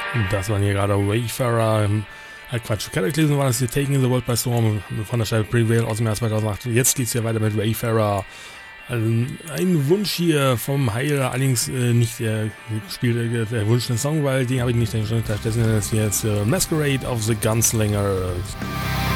Das waren hier gerade Wayfarer. Quatsch, Cataclysm war das hier, Taking the World by Storm von der Scheibe Prevail aus dem Jahr 2008. Jetzt geht's hier weiter mit Wayfarer. Ein Wunsch hier vom Heil, allerdings nicht der Wunsch den Song, weil den habe ich nicht. Stattdessen ist jetzt Masquerade of the Gunslinger.